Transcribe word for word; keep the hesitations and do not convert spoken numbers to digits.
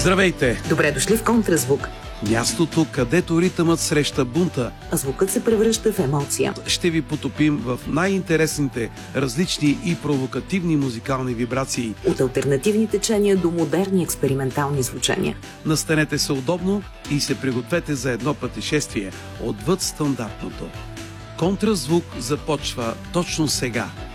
Здравейте! Добре дошли в Контразвук. Мястото, където ритъмът среща бунта, а звукът се превръща в емоция. Ще ви потопим в най-интересните, различни и провокативни музикални вибрации. От алтернативни течения до модерни експериментални звучения. Настанете се удобно и се пригответе за едно пътешествие отвъд стандартното. Контразвук започва точно сега.